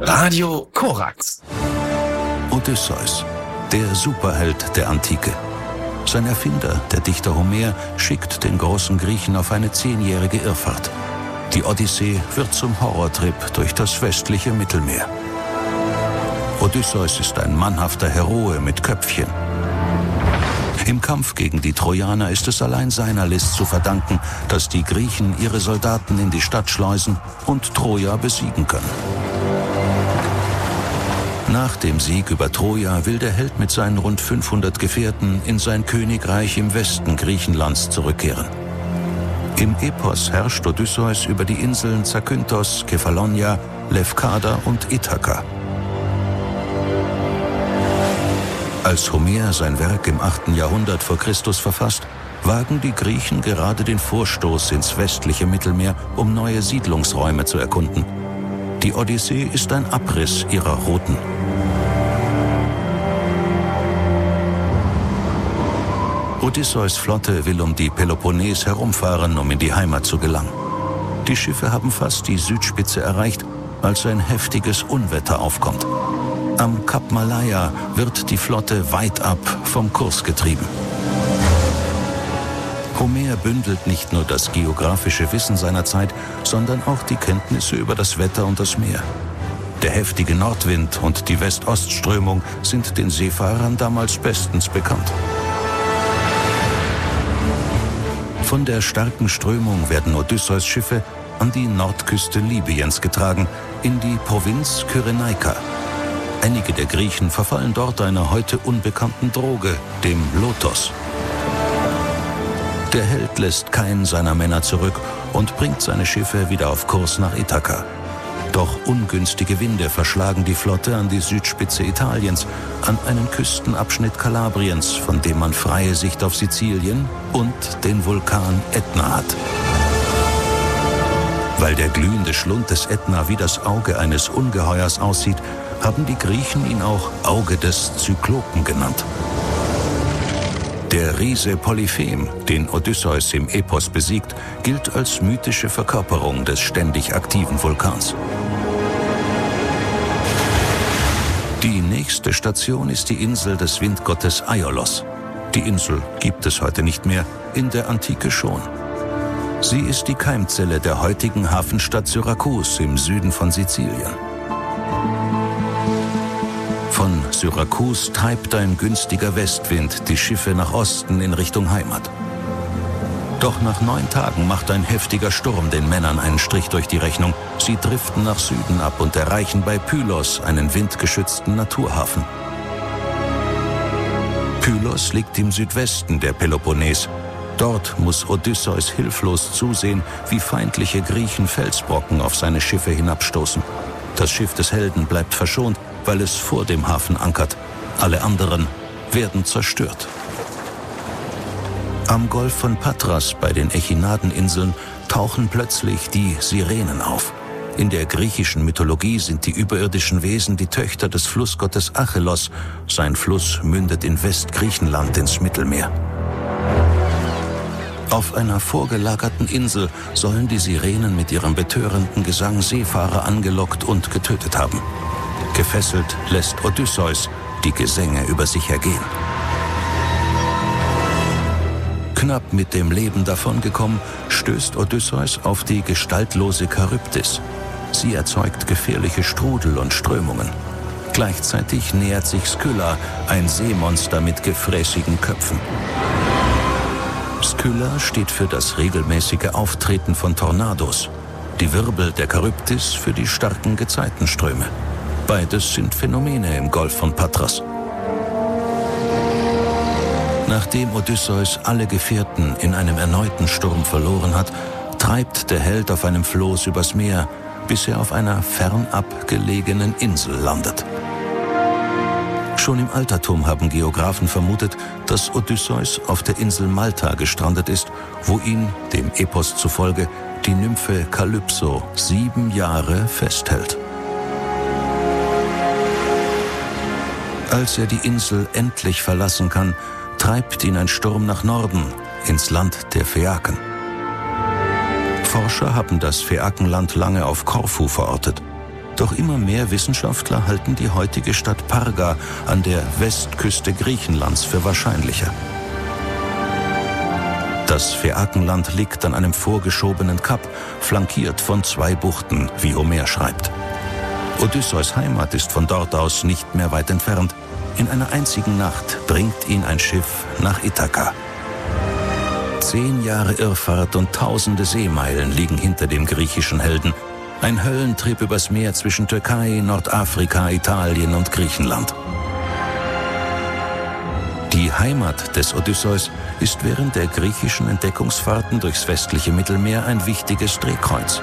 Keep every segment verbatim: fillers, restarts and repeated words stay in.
Radio Korax. Odysseus, der Superheld der Antike. Sein Erfinder, der Dichter Homer, schickt den großen Griechen auf eine zehnjährige Irrfahrt. Die Odyssee wird zum Horrortrip durch das westliche Mittelmeer. Odysseus ist ein mannhafter Heroe mit Köpfchen. Im Kampf gegen die Trojaner ist es allein seiner List zu verdanken, dass die Griechen ihre Soldaten in die Stadt schleusen und Troja besiegen können. Nach dem Sieg über Troja will der Held mit seinen rund fünfhundert Gefährten in sein Königreich im Westen Griechenlands zurückkehren. Im Epos herrscht Odysseus über die Inseln Zakynthos, Kephallonia, Lefkada und Ithaka. Als Homer sein Werk im achten Jahrhundert vor Christus verfasst, wagen die Griechen gerade den Vorstoß ins westliche Mittelmeer, um neue Siedlungsräume zu erkunden. Die Odyssee ist ein Abriss ihrer Routen. Odysseus' Flotte will um die Peloponnes herumfahren, um in die Heimat zu gelangen. Die Schiffe haben fast die Südspitze erreicht, als ein heftiges Unwetter aufkommt. Am Kap Malaya wird die Flotte weit ab vom Kurs getrieben. Homer bündelt nicht nur das geografische Wissen seiner Zeit, sondern auch die Kenntnisse über das Wetter und das Meer. Der heftige Nordwind und die West-Ost-Strömung sind den Seefahrern damals bestens bekannt. Von der starken Strömung werden Odysseus' Schiffe an die Nordküste Libyens getragen, in die Provinz Kyrenaika. Einige der Griechen verfallen dort einer heute unbekannten Droge, dem Lotos. Der Held lässt keinen seiner Männer zurück und bringt seine Schiffe wieder auf Kurs nach Ithaka. Doch ungünstige Winde verschlagen die Flotte an die Südspitze Italiens, an einen Küstenabschnitt Kalabriens, von dem man freie Sicht auf Sizilien und den Vulkan Ätna hat. Weil der glühende Schlund des Ätna wie das Auge eines Ungeheuers aussieht, haben die Griechen ihn auch Auge des Zyklopen genannt. Der Riese Polyphem, den Odysseus im Epos besiegt, gilt als mythische Verkörperung des ständig aktiven Vulkans. Die nächste Station ist die Insel des Windgottes Aiolos. Die Insel gibt es heute nicht mehr, in der Antike schon. Sie ist die Keimzelle der heutigen Hafenstadt Syrakus im Süden von Sizilien. Von Syrakus treibt ein günstiger Westwind die Schiffe nach Osten in Richtung Heimat. Doch nach neun Tagen macht ein heftiger Sturm den Männern einen Strich durch die Rechnung. Sie driften nach Süden ab und erreichen bei Pylos einen windgeschützten Naturhafen. Pylos liegt im Südwesten der Peloponnes. Dort muss Odysseus hilflos zusehen, wie feindliche Griechen Felsbrocken auf seine Schiffe hinabstoßen. Das Schiff des Helden bleibt verschont, weil es vor dem Hafen ankert. Alle anderen werden zerstört. Am Golf von Patras bei den Echinadeninseln tauchen plötzlich die Sirenen auf. In der griechischen Mythologie sind die überirdischen Wesen die Töchter des Flussgottes Achelos. Sein Fluss mündet in Westgriechenland ins Mittelmeer. Auf einer vorgelagerten Insel sollen die Sirenen mit ihrem betörenden Gesang Seefahrer angelockt und getötet haben. Gefesselt lässt Odysseus die Gesänge über sich ergehen. Knapp mit dem Leben davongekommen, stößt Odysseus auf die gestaltlose Charybdis. Sie erzeugt gefährliche Strudel und Strömungen. Gleichzeitig nähert sich Skylla, ein Seemonster mit gefräßigen Köpfen. Skylla steht für das regelmäßige Auftreten von Tornados, die Wirbel der Charybdis für die starken Gezeitenströme. Beides sind Phänomene im Golf von Patras. Nachdem Odysseus alle Gefährten in einem erneuten Sturm verloren hat, treibt der Held auf einem Floß übers Meer, bis er auf einer fernab gelegenen Insel landet. Schon im Altertum haben Geographen vermutet, dass Odysseus auf der Insel Malta gestrandet ist, wo ihn, dem Epos zufolge, die Nymphe Kalypso sieben Jahre festhält. Als er die Insel endlich verlassen kann, treibt ihn ein Sturm nach Norden, ins Land der Phäaken. Forscher haben das Phäakenland lange auf Korfu verortet. Doch immer mehr Wissenschaftler halten die heutige Stadt Parga an der Westküste Griechenlands für wahrscheinlicher. Das Phäakenland liegt an einem vorgeschobenen Kap, flankiert von zwei Buchten, wie Homer schreibt. Odysseus' Heimat ist von dort aus nicht mehr weit entfernt. In einer einzigen Nacht bringt ihn ein Schiff nach Ithaka. Zehn Jahre Irrfahrt und tausende Seemeilen liegen hinter dem griechischen Helden. Ein Höllentrip übers Meer zwischen Türkei, Nordafrika, Italien und Griechenland. Die Heimat des Odysseus ist während der griechischen Entdeckungsfahrten durchs westliche Mittelmeer ein wichtiges Drehkreuz.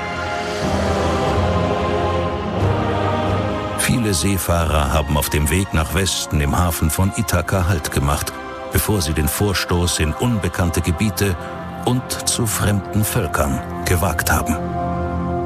Viele Seefahrer haben auf dem Weg nach Westen im Hafen von Ithaka Halt gemacht, bevor sie den Vorstoß in unbekannte Gebiete und zu fremden Völkern gewagt haben.